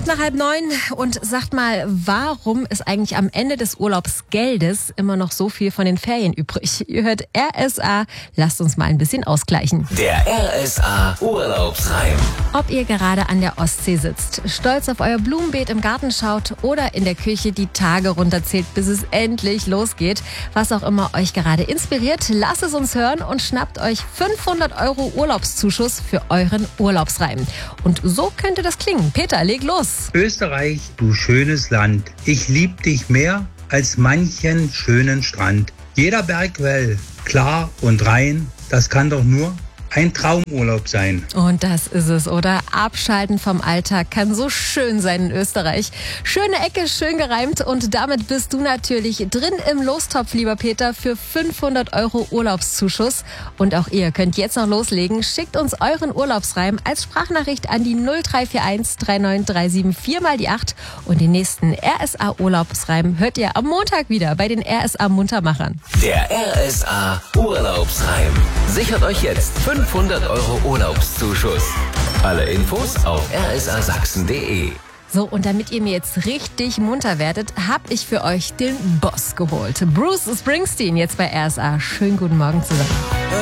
8:08 und sagt mal, warum ist eigentlich am Ende des Urlaubsgeldes immer noch so viel von den Ferien übrig? Ihr hört RSA, lasst uns mal ein bisschen ausgleichen. Der RSA Urlaubsreim. Ob ihr gerade an der Ostsee sitzt, stolz auf euer Blumenbeet im Garten schaut oder in der Küche die Tage runterzählt, bis es endlich losgeht, was auch immer euch gerade inspiriert, lasst es uns hören und schnappt euch 500 € Urlaubszuschuss für euren Urlaubsreim. Und so könnte das klingen. Peter, leg los. Österreich, du schönes Land, ich lieb dich mehr als manchen schönen Strand. Jeder Bergquell, klar und rein, das kann doch nur ein Traumurlaub sein. Und das ist es, oder? Abschalten vom Alltag kann so schön sein in Österreich. Schöne Ecke, schön gereimt und damit bist du natürlich drin im Lostopf, lieber Peter, für 500 € Urlaubszuschuss. Und auch ihr könnt jetzt noch loslegen. Schickt uns euren Urlaubsreim als Sprachnachricht an die 0341 3937 4x8 und den nächsten RSA Urlaubsreim hört ihr am Montag wieder bei den RSA Muntermachern. Der RSA Urlaubsreim. Sichert euch jetzt 500 € Urlaubszuschuss. Alle Infos auf rsasachsen.de. So, und damit ihr mir jetzt richtig munter werdet, habe ich für euch den Boss geholt. Bruce Springsteen jetzt bei RSA. Schönen guten Morgen zusammen.